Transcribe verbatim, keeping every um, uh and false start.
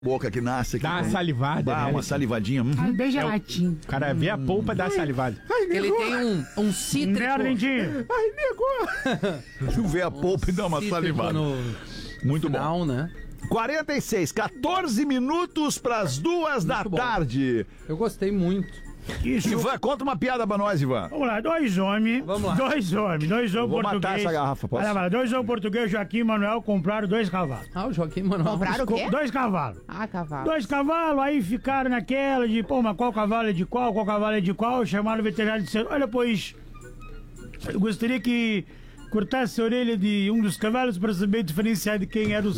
boca que nasce aqui. Dá uma salivada, Dá né? uma salivadinha. Hum. Ai, bem gelatinho. O cara vê a polpa, dá salivada. Ele tem um, um cítrico. Lindinho. Ai, nego. Tu vê a polpa e dá uma cítrico salivada. no Muito final, bom. né? quarenta e seis, quatorze minutos pras duas da bom. tarde. Eu gostei muito. Isso. Ivan, conta uma piada pra nós, Ivan. Vamos lá, dois homens. Vamos lá. Dois homens, dois homens vou matar portugueses. essa garrafa, posso? Vai lá, vai lá. Dois homens portugueses, Joaquim e Manuel, compraram dois cavalos. Ah, o Joaquim Manuel. Compraram o quê? Dois cavalos. Ah, cavalo. Dois cavalos, aí ficaram naquela de, pô, mas qual cavalo é de qual, qual cavalo é de qual? Chamaram o veterinário e disseram, olha, pois, eu gostaria que cortasse a orelha de um dos cavalos para saber diferenciar de quem era os